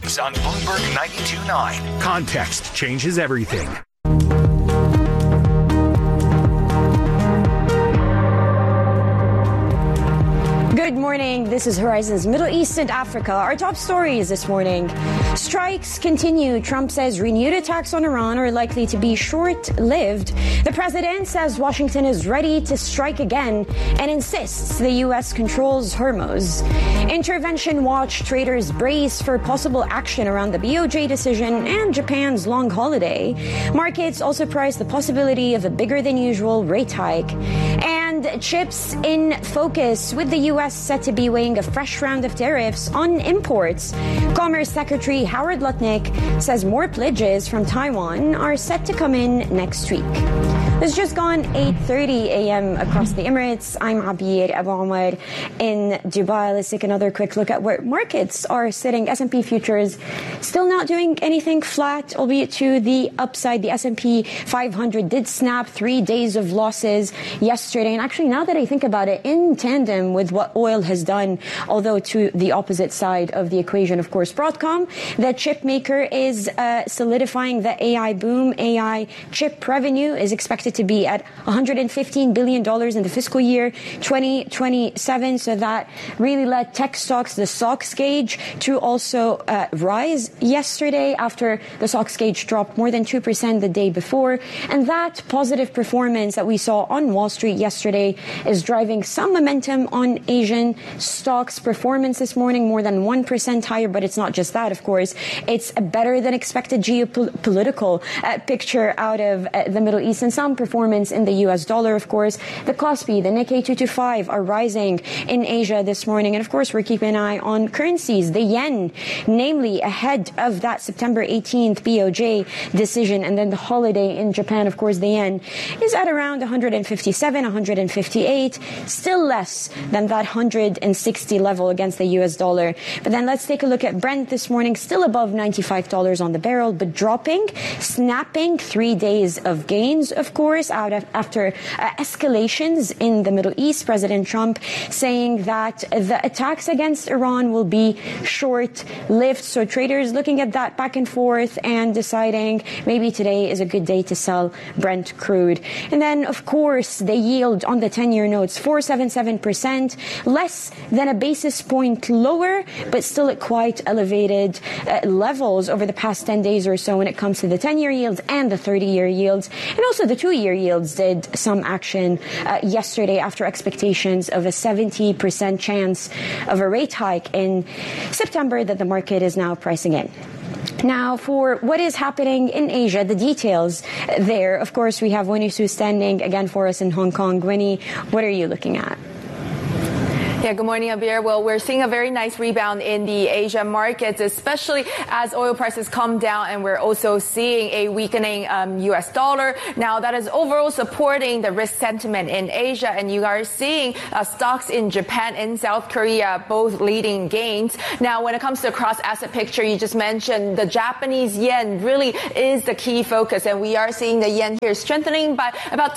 News on Bloomberg 92.9. Context changes everything. Good morning. This is Horizon's Middle East and Africa. Our top stories this morning. Strikes continue. Trump says renewed attacks on Iran are likely to be short-lived. The president says Washington is ready to strike again and insists the U.S. controls Hormuz. Intervention Watch traders brace for possible action around the BOJ decision and Japan's long holiday. Markets also price the possibility of a bigger than usual rate hike. And chips in focus, with the U.S. set to be weighing a fresh round of tariffs on imports. Commerce Secretary Howard Lutnick says more pledges from Taiwan are set to come in next week. It's just gone 8:30 a.m. across the Emirates. I'm Abir Abu Omar in Dubai. Let's take another quick look at where markets are sitting. S&P futures still not doing anything, flat, albeit to the upside. The S&P 500 did snap 3 days of losses yesterday. And actually, now that I think about it, in tandem with what oil has done, although to the opposite side of the equation, of course, Broadcom, the chip maker, is solidifying the AI boom. AI chip revenue is expected to be at $115 billion in the fiscal year 2027. So that really led tech stocks, the SOX gauge, to also rise yesterday after the SOX gauge dropped more than 2% the day before. And that positive performance that we saw on Wall Street yesterday is driving some momentum on Asian stocks. Performance this morning more than 1% higher, but it's not just that, of course. It's a better than expected geopolitical picture out of the Middle East, and some performance in the U.S. dollar, of course. The Kospi, the Nikkei 225 are rising in Asia this morning. And of course, we're keeping an eye on currencies. The yen, namely ahead of that September 18th BOJ decision and then the holiday in Japan. Of course, the yen is at around 157, 158, still less than that 160 level against the U.S. dollar. But then let's take a look at Brent this morning, still above $95 on the barrel, but dropping, snapping 3 days of gains, of course, after escalations in the Middle East. President Trump saying that the attacks against Iran will be short-lived. So traders looking at that back and forth and deciding maybe today is a good day to sell Brent crude. And then, of course, the yield on the 10-year notes, 4.77%, less than a basis point lower, but still at quite elevated levels over the past 10 days or so when it comes to the 10-year yields and the 30-year yields. And also the 2-year yields did some action yesterday after expectations of a 70% chance of a rate hike in September that the market is now pricing in. Now, for what is happening in Asia, the details there, of course, we have Winnie Su standing again for us in Hong Kong. Winnie, what are you looking at? Yeah, good morning, Abir. Well, we're seeing a very nice rebound in the Asia markets, especially as oil prices come down, and we're also seeing a weakening U.S. dollar. Now, that is overall supporting the risk sentiment in Asia, and you are seeing stocks in Japan and South Korea both leading gains. Now, when it comes to the cross-asset picture, you just mentioned the Japanese yen really is the key focus, and we are seeing the yen here strengthening by about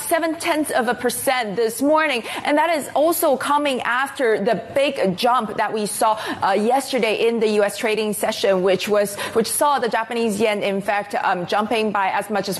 0.7% this morning, and that is also coming after the big jump that we saw yesterday in the U.S. trading session, which saw the Japanese yen, in fact, jumping by as much as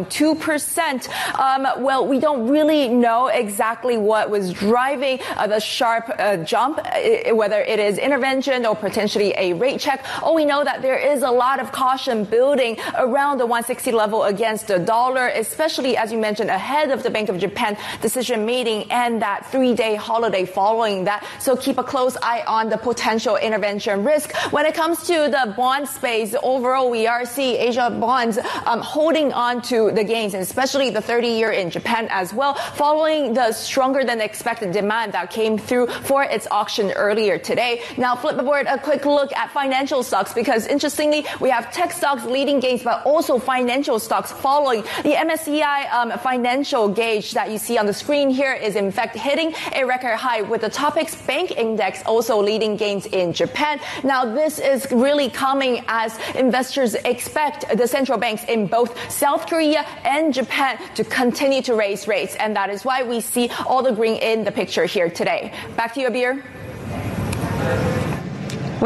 1.2%. Well, we don't really know exactly what was driving the sharp jump, whether it is intervention or potentially a rate check. All we know that there is a lot of caution building around the 160 level against the dollar, especially, as you mentioned, ahead of the Bank of Japan decision meeting and that 3-day holiday following that. So keep a close eye on the potential intervention risk. When it comes to the bond space, overall, we are seeing Asia bonds holding on to the gains, and especially the 30-year in Japan as well, following the stronger than expected demand that came through for its auction earlier today. Now, flip aboard a quick look at financial stocks, because interestingly, we have tech stocks leading gains, but also financial stocks following. The MSCI financial gauge that you see on the screen here is in fact hitting a record high, with the Topix Bank Index also leading gains in Japan. Now, this is really coming as investors expect the central banks in both South Korea and Japan to continue to raise rates, and that is why we see all the green in the picture here today. Back to you, Abir. Winnie,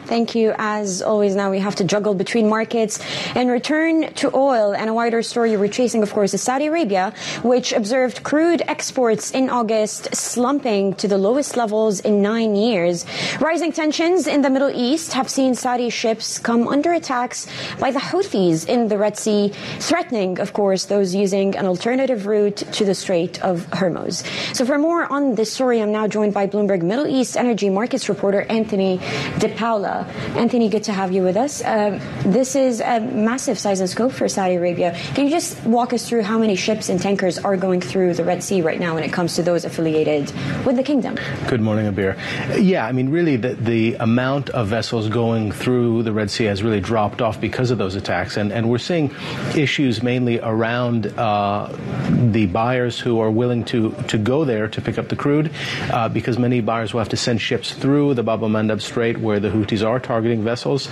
Thank you. As always, now we have to juggle between markets and return to oil. And a wider story we're chasing, of course, is Saudi Arabia, which observed crude exports in August slumping to the lowest levels in 9 years. Rising tensions in the Middle East have seen Saudi ships come under attacks by the Houthis in the Red Sea, threatening, of course, those using an alternative route to the Strait of Hormuz. So for more on this story, I'm now joined by Bloomberg Middle East energy markets reporter Anthony DePaula. Anthony, good to have you with us. This is a massive size and scope for Saudi Arabia. Can you just walk us through how many ships and tankers are going through the Red Sea right now when it comes to those affiliated with the kingdom? Good morning, Abir. Yeah, I mean, really, the amount of vessels going through the Red Sea has really dropped off because of those attacks. And we're seeing issues mainly around the buyers who are willing to go there to pick up the crude, because many buyers will have to send ships through the Bab el-Mandeb Strait where the Houthis are targeting vessels,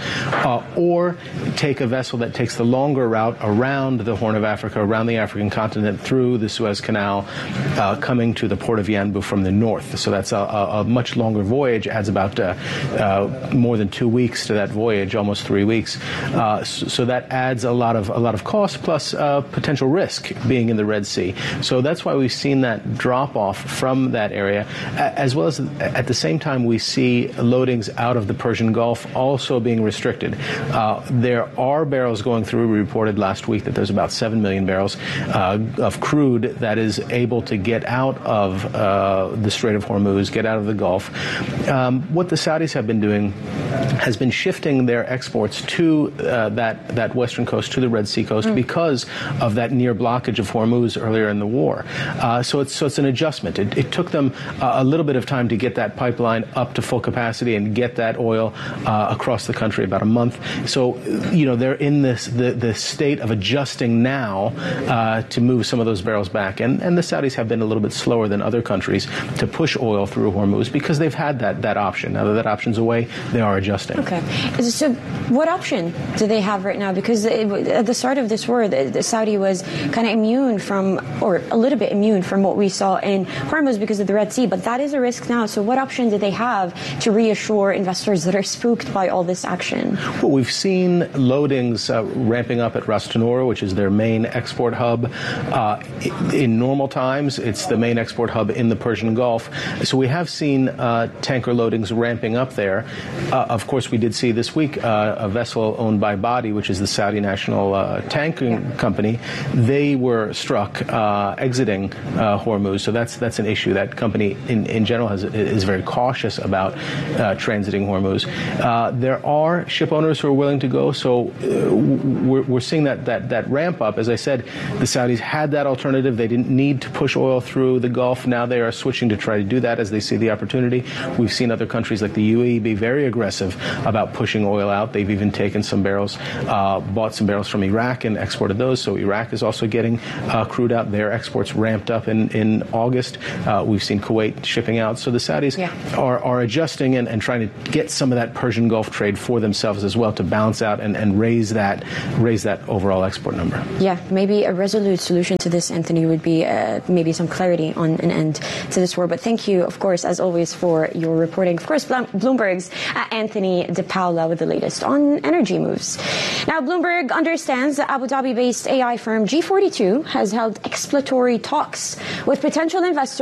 or take a vessel that takes the longer route around the Horn of Africa, around the African continent, through the Suez Canal, coming to the port of Yanbu from the north. So that's a much longer voyage, adds about more than 2 weeks to that voyage, almost 3 weeks. So that adds a lot of cost plus potential risk being in the Red Sea. So that's why we've seen that drop off from that area, as well as at the same time we see loadings out of the Persian Gulf also being restricted. There are barrels going through. We reported last week that there's about 7 million barrels of crude that is able to get out of the Strait of Hormuz, get out of the Gulf. What the Saudis have been doing has been shifting their exports to that western coast, to the Red Sea coast, because of that near blockage of Hormuz earlier in the war. So it's an adjustment. It took them a little bit of time to get that pipeline up to full capacity and get that oil across the country, about a month. So, they're in the state of adjusting now to move some of those barrels back. And the Saudis have been a little bit slower than other countries to push oil through Hormuz because they've had that option. Now that that option's away, they are adjusting. Okay. So what option do they have right now? Because at the start of this war, the Saudi was kind of immune from, or a little bit immune from what we saw in Hormuz because of the Red Sea. But that is a risk now. So what option do they have to reassure investors that are spooked by all this action? Well, we've seen loadings ramping up at Ras Tanura, which is their main export hub. In normal times, it's the main export hub in the Persian Gulf. So we have seen tanker loadings ramping up there. Of course, we did see this week a vessel owned by Badi, which is the Saudi national tanking company. They were struck exiting Hormuz. So that's an issue. That company in general is very cautious about transiting Hormuz. There are ship owners who are willing to go. So we're seeing that ramp up. As I said, the Saudis had that alternative. They didn't need to push oil through the Gulf. Now they are switching to try to do that as they see the opportunity. We've seen other countries like the UAE be very aggressive about pushing oil out. They've even taken some barrels, bought some barrels from Iraq and exported those. So Iraq is also getting crude out. Their exports ramped up in August. We've seen Kuwait shipping out. So the Saudis are adjusting and trying to get some of that Persian Gulf trade for themselves as well to balance out and raise that overall export number. Yeah, maybe a resolute solution to this, Anthony, would be maybe some clarity on an end to this war. But thank you, of course, as always, for your reporting. Of course, Bloomberg's Anthony DePaula with the latest on energy moves. Now, Bloomberg understands that Abu Dhabi-based AI firm G42 has held exploratory talks with potential investors